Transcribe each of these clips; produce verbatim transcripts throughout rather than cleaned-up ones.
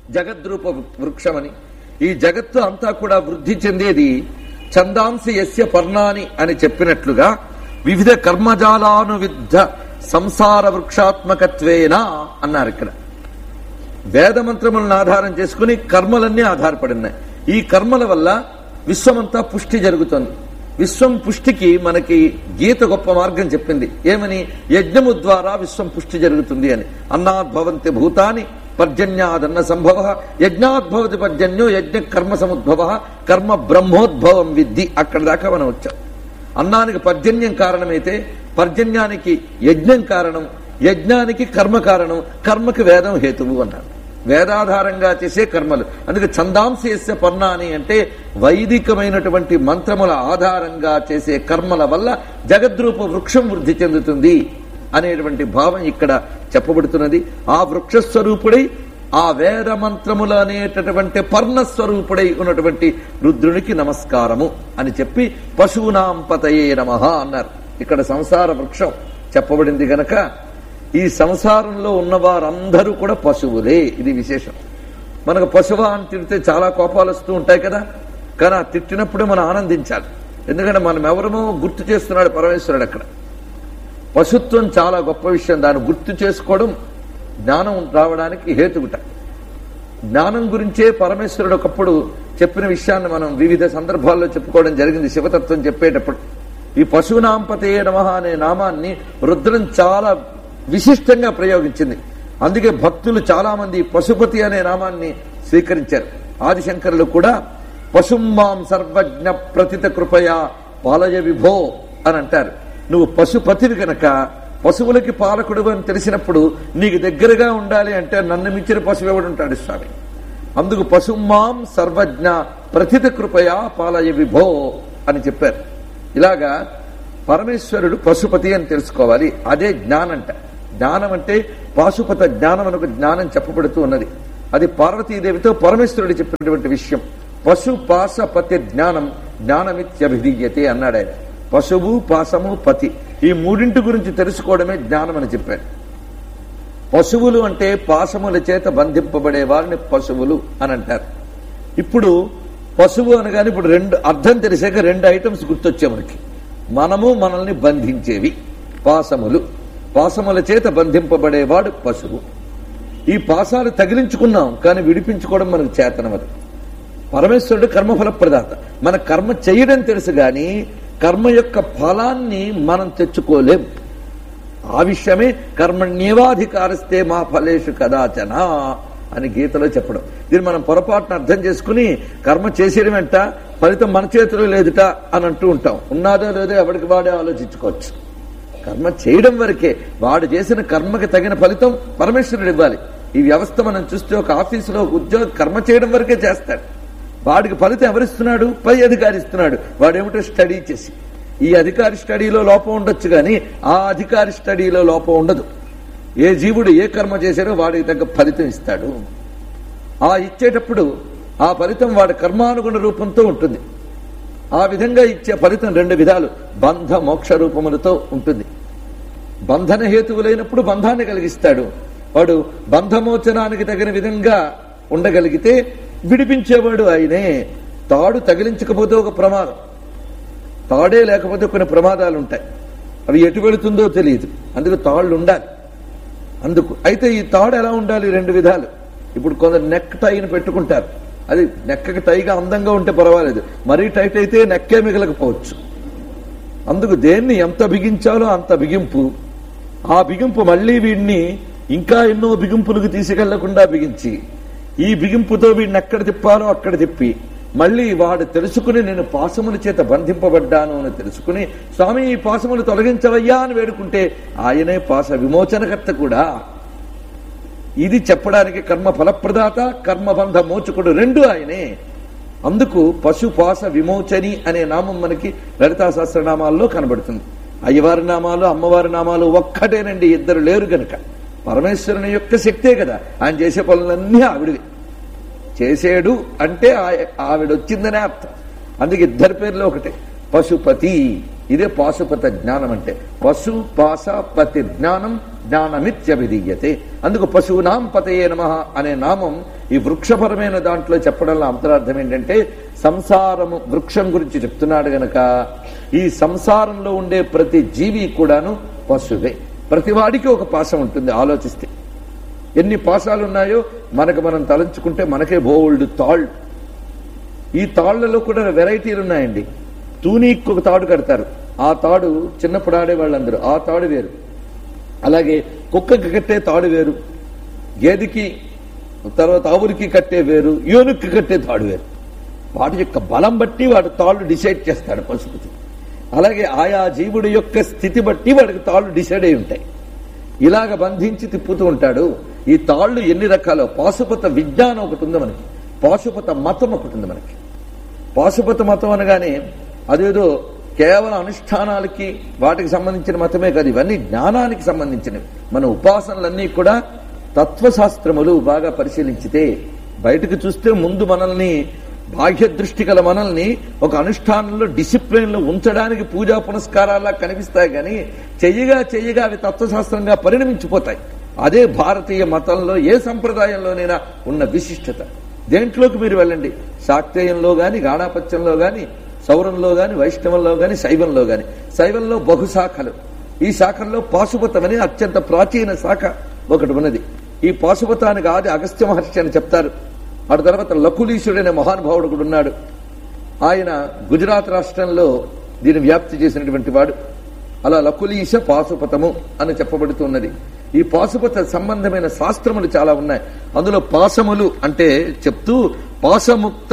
జగద్రూప వృక్షమని. ఈ జగత్తు అంతా కూడా వృద్ధి చెందేది ఛందాంసి యస్య పర్ణాని అని చెప్పినట్లుగా వివిధ కర్మజాలానువిద్ధ సంసార వృక్షాత్మకత్వేనా అన్నారు. ఇక్కడ వేదమంత్రములను ఆధారం చేసుకుని కర్మలన్నీ ఆధారపడినాయి. ఈ కర్మల వల్ల విశ్వమంతా పుష్టి జరుగుతోంది. విశ్వం పుష్టికి మనకి గీత గొప్ప మార్గం చెప్పింది. ఏమని? యజ్ఞము ద్వారా విశ్వం పుష్టి జరుగుతుంది అని. అన్నాద్భవంతి భూతాని పర్జన్యాదన్న సంభవ యజ్ఞాద్భవతి పర్జన్యో యజ్ఞ కర్మ సముద్భవ కర్మ బ్రహ్మోద్భవం విద్ధి. అక్కడ దాకా మనం వచ్చాం. అన్నానికి పర్జన్యం కారణమైతే పర్జన్యానికి యజ్ఞం కారణం, యజ్ఞానికి కర్మ కారణం, కర్మకి వేదం హేతువు అన్నారు. వేదాధారంగా చేసే కర్మలు. అందుకే ఛందాంశేస్య పర్ణాని అంటే వైదికమైనటువంటి మంత్రముల ఆధారంగా చేసే కర్మల వల్ల జగద్రూప వృక్షం వృద్ధి చెందుతుంది అనేటువంటి భావం ఇక్కడ చెప్పబడుతున్నది. ఆ వృక్షస్వరూపుడై ఆ వేద మంత్రములు అనేటటువంటి పర్ణస్వరూపుడై ఉన్నటువంటి రుద్రునికి నమస్కారము అని చెప్పి పశూనాం పతయే నమః అన్నారు. ఇక్కడ సంసార వృక్షం చెప్పబడింది గనక ఈ సంసారంలో ఉన్న వారందరూ కూడా పశువులే. ఇది విశేషం. మనకు పశువు అని తిడితే చాలా కోపాలు వస్తూ ఉంటాయి కదా. కానీ ఆ తిట్టినప్పుడే మనం ఆనందించాలి. ఎందుకంటే మనం ఎవరమో గుర్తు చేస్తున్నాడు పరమేశ్వరుడు. అక్కడ పశుత్వం చాలా గొప్ప విషయం. దాన్ని గుర్తు చేసుకోవడం జ్ఞానం రావడానికి హేతువుట. జ్ఞానం గురించే పరమేశ్వరుడు ఒకప్పుడు చెప్పిన విషయాన్ని మనం వివిధ సందర్భాల్లో చెప్పుకోవడం జరిగింది. శివతత్వం చెప్పేటప్పుడు ఈ పశునాంపతయే నమః అనే నామాన్ని రుద్రం చాలా విశిష్టంగా ప్రయోగించింది. అందుకే భక్తులు చాలా మంది పశుపతి అనే నామాన్ని స్వీకరించారు. ఆదిశంకరులు కూడా పశుమాం సర్వజ్ఞ ప్రతిత కృపయా పాలయ విభో అని అంటారు. నువ్వు పశుపతివి గనక పశువులకి పాలకుడు అని తెలిసినప్పుడు నీకు దగ్గరగా ఉండాలి అంటే నన్ను మించిన పశువు ఎవడుంటాడు స్వామి. అందుకు పశుమాం సర్వజ్ఞ ప్రతిత కృపయా పాలయ విభో అని చెప్పారు. ఇలాగా పరమేశ్వరుడు పశుపతి అని తెలుసుకోవాలి. అదే జ్ఞానంట. జ్ఞానం అంటే పాశుపత జ్ఞానం అని ఒక జ్ఞానం చెప్పబడుతూ ఉన్నది. అది పార్వతీదేవితో పరమేశ్వరుడు చెప్పినటువంటి విషయం. పశు పాశపతి జ్ఞానం జ్ఞానమిత్యభిధీయతే అన్నాడు ఆయన. పశువు పాశము పతి ఈ మూడింటి గురించి తెలుసుకోవడమే జ్ఞానం అని చెప్పాడు. పశువులు అంటే పాశముల చేత బంధింపబడే వారిని పశువులు అని అంటారు. ఇప్పుడు పశువు అనగానే ఇప్పుడు రెండు అర్థం తెలిసాక రెండు ఐటమ్స్ గుర్తొచ్చాయి మనకి. మనము మనల్ని బంధించేవి పాశములు. పాశముల చేత బంధింపబడేవాడు పశువు. ఈ పాశాలు తగిలించుకున్నాం కానీ విడిపించుకోవడం మనకు చేతనవదు. పరమేశ్వరుడు కర్మఫల ప్రదాత. మన కర్మ చేయడం తెలుసు గాని కర్మ యొక్క ఫలాన్ని మనం తెచ్చుకోలేం. ఆ విషయమే కర్మణ్యేవాధికారస్తే మా ఫలేషు కదాచన అని గీతలో చెప్పడం. దీన్ని మనం పొరపాటును అర్థం చేసుకుని కర్మ చేసేయడం వెంట ఫలితం మన చేతిలో లేదుట అని అంటూ ఉంటాం. ఉన్నాదో లేదో ఎవరికి వాడే ఆలోచించుకోవచ్చు. కర్మ చేయడం వరకే. వాడు చేసిన కర్మకి తగిన ఫలితం పరమేశ్వరుడు ఇవ్వాలి. ఈ వ్యవస్థ మనం చూస్తే ఒక ఆఫీసులో ఉద్యోగం కర్మ చేయడం వరకే చేస్తాడు. వాడికి ఫలితం ఎవరిస్తున్నాడు? పై అధికారి ఇస్తున్నాడు. వాడేమిటో స్టడీ చేసి. ఈ అధికారి స్టడీలో లోపం ఉండొచ్చు కానీ ఆ అధికారి స్టడీలో లోపం ఉండదు. ఏ జీవుడు ఏ కర్మ చేశాడో వాడికి తగ్గ ఫలితం ఇస్తాడు. ఆ ఇచ్చేటప్పుడు ఆ ఫలితం వాడి కర్మానుగుణ రూపంతో ఉంటుంది. ఆ విధంగా ఇచ్చే ఫలితం రెండు విధాలు బంధ మోక్ష రూపములతో ఉంటుంది. బంధన హేతువులైనప్పుడు బంధాన్ని కలిగిస్తాడు. వాడు బంధమోచనానికి తగిన విధంగా ఉండగలిగితే విడిపించేవాడు ఆయనే. తాడు తగిలించకపోతే ఒక ప్రమాదం, తాడే లేకపోతే కొన్ని ప్రమాదాలు ఉంటాయి. అవి ఎటు వెళుతుందో తెలియదు. అందుకు తాళ్ళు ఉండాలి. అందుకు అయితే ఈ తాడు ఎలా ఉండాలి? రెండు విధాలు. ఇప్పుడు కొందరు నెక్ టైని పెట్టుకుంటారు. అది నెక్కకి టైగా అందంగా ఉంటే పర్వాలేదు, మరీ టైట్ అయితే నెక్కే మిగలకపోవచ్చు. అందుకు దేన్ని ఎంత బిగించాలో అంత బిగింపు. ఆ బిగింపు మళ్లీ వీడిని ఇంకా ఎన్నో బిగింపులకు తీసుకెళ్లకుండా బిగించి ఈ బిగింపుతో వీడిని ఎక్కడ తిప్పాలో అక్కడ తిప్పి మళ్లీ వాడు తెలుసుకుని నేను పాశముల చేత బంధింపబడ్డాను అని తెలుసుకుని స్వామి ఈ పాశములు తొలగించవయ్యా అని వేడుకుంటే ఆయనే పాశ విమోచనకర్త కూడా. ఇది చెప్పడానికి కర్మ ఫలప్రదాత కర్మబంధ మోచకుడు రెండు ఆయనే. అందుకు పశుపాశ విమోచని అనే నామం మనకి లలితా సహస్రనామాల్లో కనబడుతుంది. అయ్యవారి నామాలు అమ్మవారి నామాలు ఒక్కటేనండి, ఇద్దరు లేరు గనక. పరమేశ్వరుని యొక్క శక్తే కదా ఆయన చేసే పనులన్నీ ఆవిడవి. చేసేడు అంటే ఆవిడొచ్చిందనే అర్థం. అందుకే ఇద్దరి పేర్లు ఒకటే పశుపతి. ఇదే పాశుపత జ్ఞానం అంటే. పశు పాశ పతి జ్ఞానం జ్ఞానమిత్యభిధీయతే. అందుకు పశూనాం పతయే నమః అనే నామం ఈ వృక్షపరమైన దాంట్లో చెప్పడంలో అంతరార్థం ఏంటంటే సంసారము వృక్షం గురించి చెప్తున్నాడు గనక ఈ సంసారంలో ఉండే ప్రతి జీవి కూడాను పశువే. ప్రతివాడికి ఒక పాశం ఉంటుంది. ఆలోచిస్తే ఎన్ని పాశాలు ఉన్నాయో మనకు మనం తలంచుకుంటే మనకే బోల్డ్ తాళ్ళు. ఈ తాళ్లలో కూడా వెరైటీలు ఉన్నాయండి. తూనీకి ఒక తాడు కడతారు, ఆ తాడు చిన్నప్పుడు ఆడేవాళ్ళందరూ, ఆ తాడు వేరు. అలాగే కుక్కకి కట్టే తాడు వేరు, గేదెకి తర్వాత ఆవురికి కట్టే వేరు, ఏనుక్కి కట్టే తాడు వేరు. వాటి యొక్క బలం బట్టి వాడు తాళ్ళు డిసైడ్ చేస్తాడు పశుపతి. అలాగే ఆయా జీవుడి యొక్క స్థితి బట్టి వాడికి తాళ్ళు డిసైడ్ అయి ఉంటాయి. ఇలాగ బంధించి తిప్పుతూ ఉంటాడు. ఈ తాళ్ళు ఎన్ని రకాలో పాశుపత విజ్ఞానం ఒకటి ఉంది మనకి, పాశుపత మతం ఒకటి ఉంది మనకి. పాశుపత మతం అనగానే అదేదో కేవలం అనుష్ఠానాలకి వాటికి సంబంధించిన మతమే కాదు, ఇవన్నీ జ్ఞానానికి సంబంధించినవి. మన ఉపాసనలన్నీ కూడా తత్వశాస్త్రములు బాగా పరిశీలించితే బయటకు చూస్తే ముందు మనల్ని బాహ్య దృష్టి గల మనల్ని ఒక అనుష్ఠానంలో డిసిప్లిన్ లో ఉంచడానికి పూజా పునస్కారాలా కనిపిస్తాయి, కానీ చెయ్యగా చెయ్యగా అవి తత్వశాస్త్రంగా పరిణమించిపోతాయి. అదే భారతీయ మతంలో ఏ సంప్రదాయంలోనైనా ఉన్న విశిష్టత. దేంట్లోకి మీరు వెళ్ళండి, శాక్తేయంలో గాని, గాణాపత్యంలో గాని, సౌరంలో గాని, వైష్ణవంలో గాని, శైవంలో గాని. శైవంలో బహుశాఖలు. ఈ శాఖల్లో పాశుపతం అనే అత్యంత ప్రాచీన శాఖ ఒకటి ఉన్నది. ఈ పాశుపతానికి ఆది అగస్త్య మహర్షి అని చెప్తారు. ఆ తర్వాత లకులీశుడనే మహానుభావుడు కూడా ఉన్నాడు. ఆయన గుజరాత్ రాష్ట్రంలో దీన్ని వ్యాప్తి చేసినటువంటి వాడు. అలా లకులీశ పాశుపతము అని చెప్పబడుతున్నది. ఈ పాశుపత సంబంధమైన శాస్త్రములు చాలా ఉన్నాయి. అందులో పాశములు అంటే చెప్తూ పాశముక్త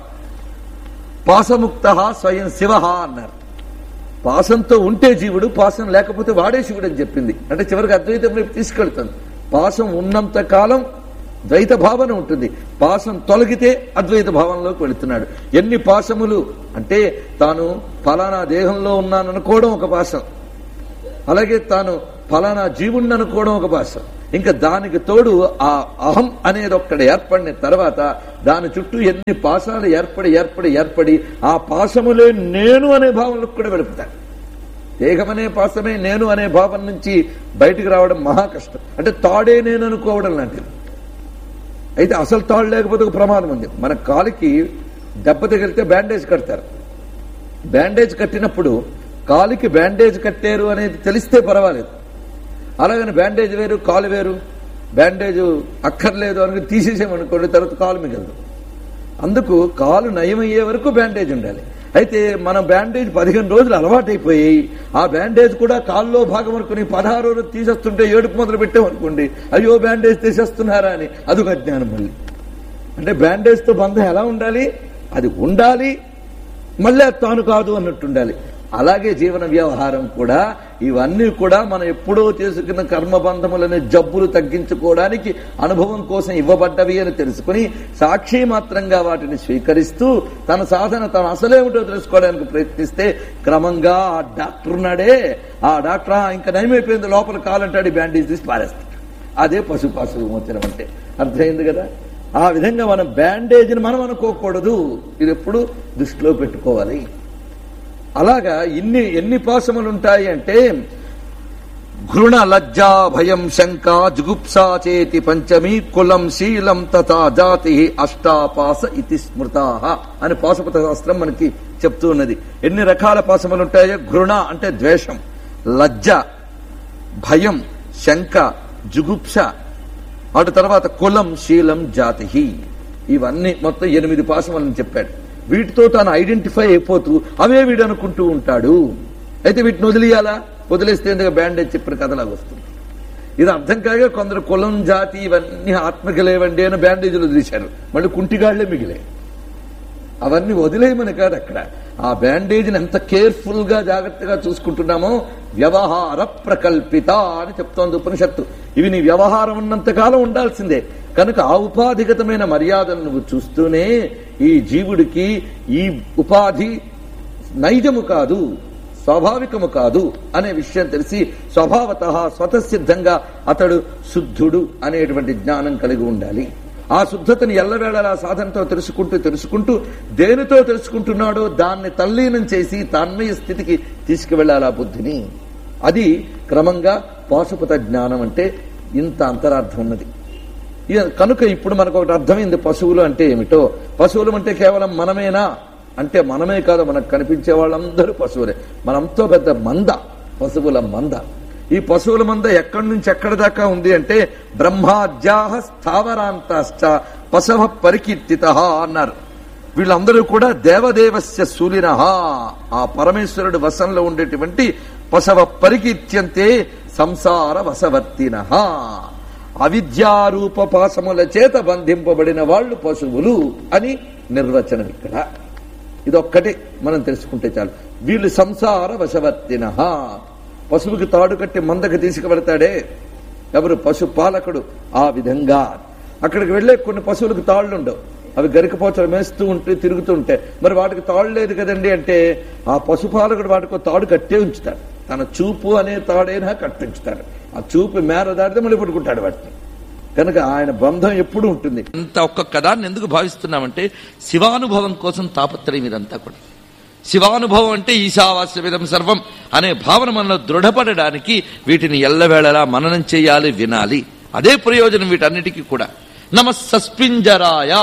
పాశముక్త స్వయం శివ అన్నారు. పాశంతో ఉంటే జీవుడు, పాశం లేకపోతే వాడే శివుడు అని చెప్పింది. అంటే చివరికి అద్వైతం వైపు తీసుకెళ్తుంది. పాశం ఉన్నంత కాలం ద్వైత భావన ఉంటుంది, పాశం తొలగితే అద్వైత భావంలోకి వెళుతున్నాడు. ఎన్ని పాశములు అంటే తాను ఫలానా దేహంలో ఉన్నాననుకోవడం ఒక పాశం, అలాగే తాను ఫలానా జీవుణ్ణి అనుకోవడం ఒక పాశం. ఇంకా దానికి తోడు ఆ అహం అనేది ఒక్కటి ఏర్పడిన తర్వాత దాని చుట్టూ ఎన్ని పాశాలు ఏర్పడి ఏర్పడి ఏర్పడి ఆ పాశములే నేను అనే భావంలోకి కూడా వెళుపుతాడు. దేహమనే పాశమే నేను అనే భావం నుంచి బయటికి రావడం మహా కష్టం. అంటే తాడే నేను అనుకోవడం లాంటిది. అయితే అసలు తాడు లేకపోతే ఒక ప్రమాదం ఉంది. మన కాలికి దెబ్బ తగిలితే బ్యాండేజ్ కడతారు. బ్యాండేజ్ కట్టినప్పుడు కాలికి బ్యాండేజ్ కట్టారు అనేది తెలిస్తే పర్వాలేదు. అలాగని బ్యాండేజ్ వేరు కాలు వేరు, బ్యాండేజ్ అక్కర్లేదు అని తీసేసేమనుకోండి, తర్వాత కాలు మిగలదు. అందుకు కాలు నయమయ్యే వరకు బ్యాండేజ్ ఉండాలి. అయితే మన బ్యాండేజ్ పదిహేను రోజులు అలవాటైపోయి ఆ బ్యాండేజ్ కూడా కాల్లో భాగం అనుకుని పదహారు రోజులు తీసేస్తుంటే ఏడుపు మొదలు పెట్టామనుకోండి, అయ్యో బ్యాండేజ్ తీసేస్తున్నారా అని అదొక అజ్ఞానం. మళ్ళీ అంటే బ్యాండేజ్ తో బంధం ఎలా ఉండాలి, అది ఉండాలి, మళ్ళీ తాను కాదు అన్నట్టు ఉండాలి. అలాగే జీవన వ్యవహారం కూడా ఇవన్నీ కూడా మనం ఎప్పుడో చేసుకున్న కర్మబంధములనే జబ్బులు తగ్గించుకోవడానికి అనుభవం కోసం ఇవ్వబడ్డవి అని తెలుసుకుని సాక్షి మాత్రంగా వాటిని స్వీకరిస్తూ తన సాధన తన అసలేమిటో తెలుసుకోవడానికి ప్రయత్నిస్తే క్రమంగా ఆ డాక్టర్ ఉన్నాడే, ఆ డాక్టర్ ఇంకా నయమైపోయింది లోపల కాలంటాడు, బ్యాండేజ్ తీసి పారేస్తాడు. అదే పశుపాశు విమోచనం అంటే. అర్థమైంది కదా? ఆ విధంగా మనం బ్యాండేజ్ని మనం అనుకోకూడదు, ఇది ఎప్పుడు దృష్టిలో పెట్టుకోవాలి. అలాగా ఇన్ని ఎన్ని పాశములు ఉంటాయి అంటే ఘృణ లజ్జా భయం శంక జుగుప్సా చేతి పంచమి కులం శీలం తథా జాతి అష్టాపాస ఇతి స్మృతాః అని పాశుపత శాస్త్రం మనకి చెప్తూ ఉన్నది. ఎన్ని రకాల పాశములు ఉంటాయో ఘృణ అంటే ద్వేషం, లజ్జ, భయం, శంక, జుగుప్స, అటు తర్వాత కులం శీలం జాతి, ఇవన్నీ మొత్తం ఎనిమిది పాశములని చెప్పాడు. వీటితో తాను ఐడెంటిఫై అయిపోతూ అవే వీడు అనుకుంటూ ఉంటాడు. అయితే వీటిని వదిలేయాలా, వదిలేస్తే ఎందుకు బ్యాండేజ్ చెప్పిన కథలాగా వస్తుంది. ఇది అర్థం కాగా కొందరు కులం జాతి ఇవన్నీ ఆత్మకి లేవండి అని బ్యాండేజీలు వదిలేశారు, మళ్ళీ కుంటిగాళ్లే మిగిలే. అవన్నీ వదిలేయమని కాదు అక్కడ. ఆ బ్యాండేజ్ని ఎంత కేర్ఫుల్ గా జాగ్రత్తగా చూసుకుంటున్నామో వ్యవహార ప్రకల్పిత అని చెప్తోంది ఉపనిషత్తు. ఇవి నీ వ్యవహారం ఉన్నంత కాలం ఉండాల్సిందే. కనుక ఆ ఉపాధిగతమైన మర్యాదను నువ్వు చూస్తూనే ఈ జీవుడికి ఈ ఉపాధి నైజము కాదు, స్వాభావికము కాదు అనే విషయం తెలిసి స్వభావత స్వతసిద్ధంగా అతడు శుద్ధుడు అనేటువంటి జ్ఞానం కలిగి ఉండాలి. ఆ శుద్ధతని ఎల్లవేళలా సాధనతో తెలుసుకుంటూ తెలుసుకుంటూ దేనితో తెలుసుకుంటున్నాడో దాన్ని తల్లీనం చేసి తన్మయ స్థితికి తీసుకువెళ్లాలి ఆ బుద్ధిని. అది క్రమంగా పాశుపత జ్ఞానం అంటే ఇంత అంతరార్థం ఉన్నది. కనుక ఇప్పుడు మనకు ఒకటి అర్థమైంది, పశువులు అంటే ఏమిటో. పశువులు అంటే కేవలం మనమేనా అంటే మనమే కాదు, మనకు కనిపించే వాళ్ళందరూ పశువులే. మనంతో పెద్ద మంద, పశువుల మంద. ఈ పశువుల మంద ఎక్కడి నుంచి ఎక్కడి దాకా ఉంది అంటే బ్రహ్మాద్యాహ స్థావరాంతాశ్చ పశవ పరికీర్తిత అన్నారు. వీళ్ళందరూ కూడా దేవదేవస్య శూలినః, ఆ పరమేశ్వరుడు వశంలో ఉండేటువంటి పశవ పరికీర్త్యంతే సంసార వశవర్తినః. అవిద్యారూప పాశముల చేత బంధింపబడిన వాళ్ళు పశువులు అని నిర్వచనం ఇక్కడ. ఇదొక్కటే మనం తెలుసుకుంటే చాలు. వీళ్ళు సంసార వశవర్తినః. పశువుకి తాడు కట్టి మందకి తీసుకువెడతాడే ఎవరు? పశుపాలకుడు. ఆ విధంగా అక్కడికి వెళ్లే కొన్ని పశువులకు తాళ్లు ఉండవు, అవి గరికపోచలు మేస్తూ ఉంటే తిరుగుతూ ఉంటాయి. మరి వాటికి తాడు లేదు కదండి అంటే ఆ పశుపాలకుడు వాటికి తాడు కట్టే ఉంచుతాడు. తన చూపు అనే తాడైనా కట్టించుతాడు. ఆ చూపు మేర దాటితే మళ్ళీ పట్టుకుంటాడు వాటిని. కనుక ఆయన బంధం ఎప్పుడు ఉంటుంది. ఇంత ఒక్కొక్క దాన్ని ఎందుకు భావిస్తున్నామంటే శివానుభవం కోసం తాపత్రయం ఇదంతా కూడా. శివానుభవం అంటే ఈశావాస్యమిదం సర్వం అనే భావన మనలో దృఢపడడానికి వీటిని ఎల్లవేళలా మననం చేయాలి, వినాలి. అదే ప్రయోజనం వీటన్నిటికీ కూడా. నమ సస్పింజరాయ.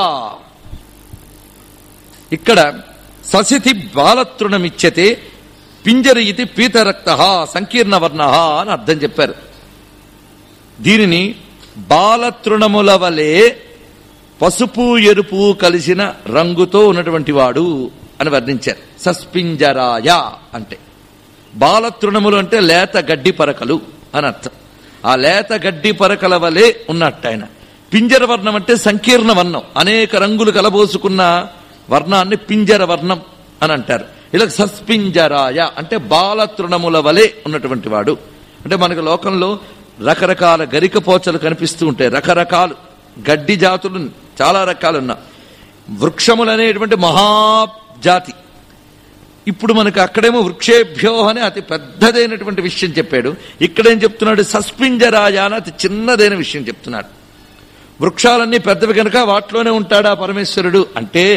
ఇక్కడ ససితి బాలతృణమిచ్చతే పింజరి ఇది పీతరక్త సంకీర్ణవర్ణ అని అర్థం చెప్పారు. దీనిని బాలతృణముల వలె పసుపు ఎరుపు కలిసిన రంగుతో ఉన్నటువంటి వాడు అని వర్ణించారు. సస్పింజరాయ అంటే బాలతృణములు అంటే లేత గడ్డి పరకలు అని అర్థం. ఆ లేత గడ్డి పరకల వలె ఉన్నట్టు ఆయన. పింజర వర్ణం అంటే సంకీర్ణ వర్ణం, అనేక రంగులు కలబోసుకున్న వర్ణాన్ని పింజర వర్ణం అని అంటారు. ఇలా సస్పింజరాయ అంటే బాలతృణముల వలె ఉన్నటువంటి వాడు. అంటే మనకు లోకంలో రకరకాల గరికపోచలు కనిపిస్తూ ఉంటాయి. రకరకాలు గడ్డి జాతులు చాలా రకాలున్నా. వృక్షములు అనేటువంటి మహాజాతి. ఇప్పుడు మనకు అక్కడేమో వృక్షేభ్యో అని అతి పెద్దదైనటువంటి విషయం చెప్పాడు. ఇక్కడేం చెప్తున్నాడు? సస్పింజరాయ అని అతి చిన్నదైన విషయం చెప్తున్నాడు. వృక్షాలన్నీ పెద్దవి కనుక వాటిలోనే ఉంటాడా పరమేశ్వరుడు అంటే